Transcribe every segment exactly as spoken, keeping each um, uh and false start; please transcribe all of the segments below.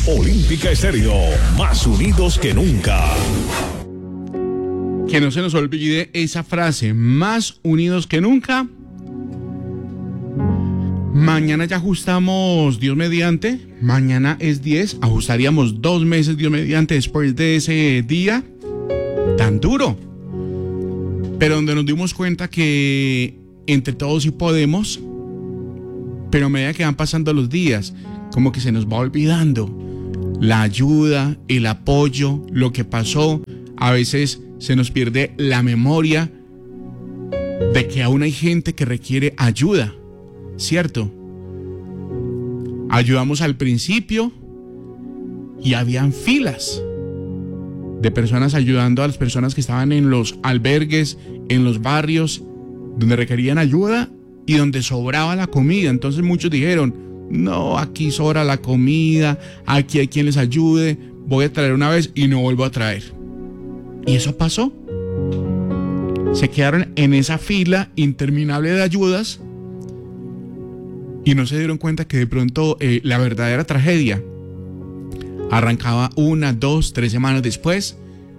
Olímpica Estéreo, más unidos que nunca. Que no se nos olvide esa frase, más unidos que nunca. Mañana ya ajustamos, Dios mediante, mañana es diez, ajustaríamos dos meses, Dios mediante, después de ese día tan duro. Pero donde nos dimos cuenta que entre todos sí podemos, pero a medida que van pasando los días, como que se nos va olvidando la ayuda, el apoyo, lo que pasó. A veces se nos pierde la memoria de que aún hay gente que requiere ayuda, ¿cierto? Ayudamos al principio y habían filas de personas ayudando a las personas que estaban en los albergues, en los barrios, donde requerían ayuda y donde sobraba la comida. Entonces muchos dijeron, no, aquí sobra la comida, aquí hay quien les ayude, voy a traer una vez y no vuelvo a traer. Y eso pasó. Se quedaron en esa fila interminable de ayudas y no se dieron cuenta que de pronto eh, la verdadera tragedia arrancaba una, dos, tres semanas después,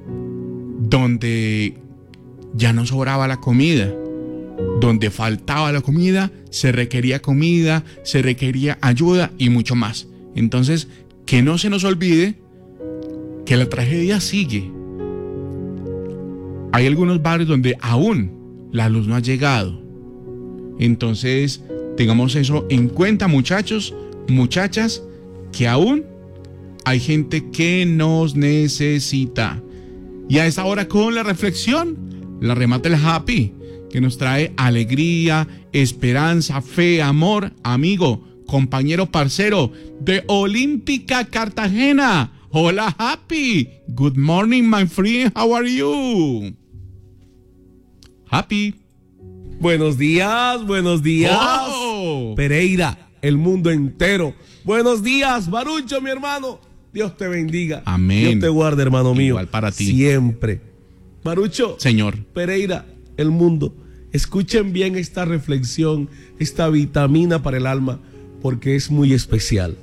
donde ya no sobraba la comida, donde faltaba la comida, se requería comida, se requería ayuda y mucho más. Entonces, que no se nos olvide que la tragedia sigue. Hay algunos barrios donde aún la luz no ha llegado. Entonces, tengamos eso en cuenta, muchachos, muchachas, que aún hay gente que nos necesita. Y a esta hora, con la reflexión, la remata el Happy, que nos trae alegría, esperanza, fe, amor, amigo, compañero, parcero de Olímpica Cartagena. Hola, Happy. Good morning, my friend. How are you? Happy. Buenos días, buenos días. Oh. Pereira, el mundo entero. Buenos días, Barucho, mi hermano. Dios te bendiga. Amén. Dios te guarde, hermano mío. Igual para ti. Siempre. Barucho. Señor. Pereira, el mundo. Escuchen bien esta reflexión, esta vitamina para el alma, porque es muy especial.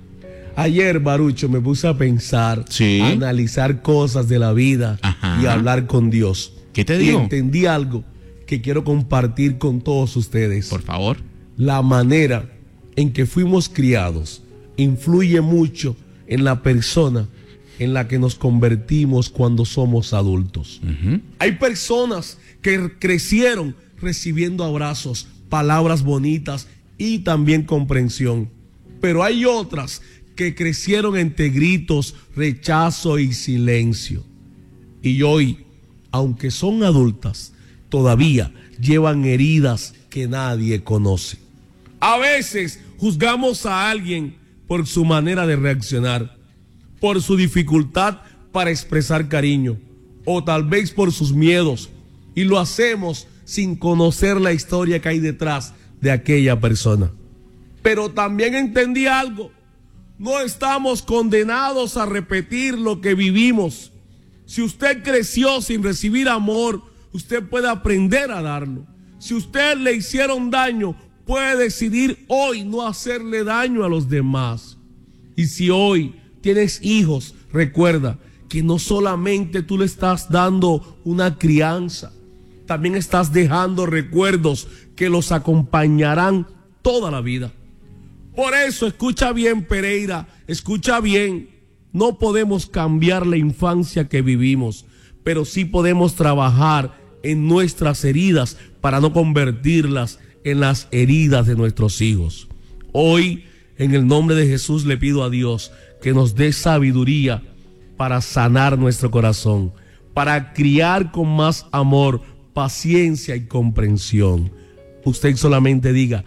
Ayer, Barucho, me puse a pensar, ¿Sí? a analizar cosas de la vida. Ajá. Y a hablar con Dios. ¿Qué te digo? Y entendí algo que quiero compartir con todos ustedes. Por favor. La manera en que fuimos criados influye mucho en la persona en la que nos convertimos cuando somos adultos. Uh-huh. Hay personas que crecieron recibiendo abrazos, palabras bonitas y también comprensión. Pero hay otras que crecieron entre gritos, rechazo y silencio. Y hoy, aunque son adultas, todavía llevan heridas que nadie conoce. A veces juzgamos a alguien por su manera de reaccionar, por su dificultad para expresar cariño, o tal vez por sus miedos, y lo hacemos sin conocer la historia que hay detrás de aquella persona. Pero también entendí algo: no estamos condenados a repetir lo que vivimos. Si usted creció sin recibir amor, usted puede aprender a darlo. Si usted le hicieron daño, puede decidir hoy no hacerle daño a los demás. Y si hoy tienes hijos, recuerda que no solamente tú le estás dando una crianza, también estás dejando recuerdos que los acompañarán toda la vida. Por eso, escucha bien, Pereira, escucha bien. No podemos cambiar la infancia que vivimos, pero sí podemos trabajar en nuestras heridas para no convertirlas en las heridas de nuestros hijos. Hoy, en el nombre de Jesús, le pido a Dios que nos dé sabiduría para sanar nuestro corazón, para criar con más amor, paciencia y comprensión. Usted solamente diga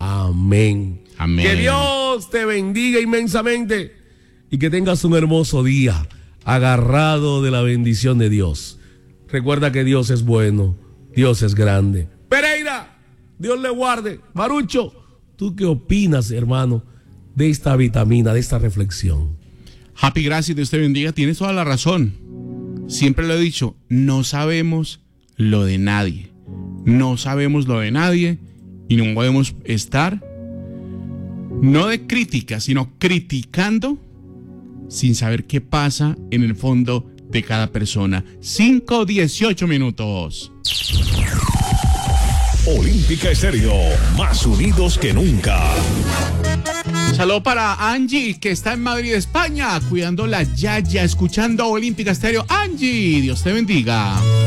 amén. Amén. Que Dios te bendiga inmensamente y que tengas un hermoso día agarrado de la bendición de Dios. Recuerda que Dios es bueno, Dios es grande. Pereira, Dios le guarde. Barucho, ¿tú qué opinas, hermano, de esta vitamina, de esta reflexión? Happy, gracias, Dios te bendiga. Tienes toda la razón. Siempre lo he dicho, no sabemos lo de nadie. No sabemos lo de nadie y no podemos estar, no de crítica, sino criticando sin saber qué pasa en el fondo de cada persona. cinco dieciocho minutos. Olímpica Estéreo, más unidos que nunca. Saludo para Angie, que está en Madrid, España, cuidando la yaya, escuchando Olímpica Estéreo. Angie, Dios te bendiga.